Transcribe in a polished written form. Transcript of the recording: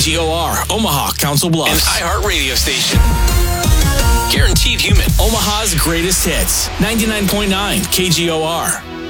KGOR, Omaha, Council An Bluffs. iHeart radio station. Guaranteed human. Omaha's greatest hits. 99.9 KGOR.